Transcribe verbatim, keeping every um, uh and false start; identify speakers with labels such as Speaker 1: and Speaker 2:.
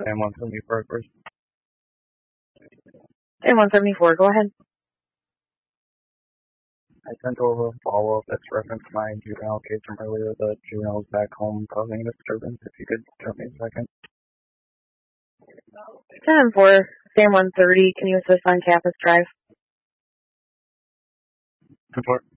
Speaker 1: Sam one seventy-four, first.
Speaker 2: Sam one seventy-four, go ahead.
Speaker 1: I sent over a follow-up that's referenced my juvenile case from earlier. The juvenile's back home causing a disturbance. If you could tell me a second.
Speaker 2: ten four, Sam one thirty, can you assist on Campus Drive?
Speaker 1: ten four.